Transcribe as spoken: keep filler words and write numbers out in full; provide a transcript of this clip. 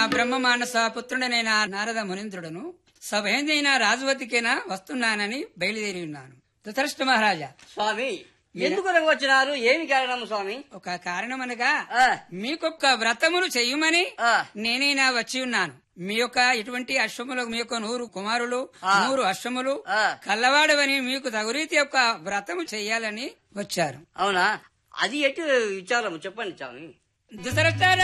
బ్రహ్మ మానస పుత్రుడనైన నారద మునీంద్రుడను సభేంద్రైన రాజువతికైనా వస్తున్నానని బయలుదేరి ఉన్నాను. ధృతరాష్ట్ర మహారాజా, స్వామి ఎందుకు వచ్చినారు? ఏమి కారణం స్వామి? ఒక కారణం అనగా ఆ, మీకొక్క వ్రతములు చెయ్యమని ఆ, నేనైనా వచ్చి ఉన్నాను. మీ యొక్క ఇటువంటి అశ్వములు, మీ యొక్క నూరు కుమారులు, ఆ. నూరు అశ్వములు ఆ. కల్లవాడవని మీకు తగురీతి యొక్క వ్రతము చెయ్యాలని వచ్చారు. అవునా? అది ఎటు విచారము చెప్పండి స్వామి. ధృతరాష్ట్ర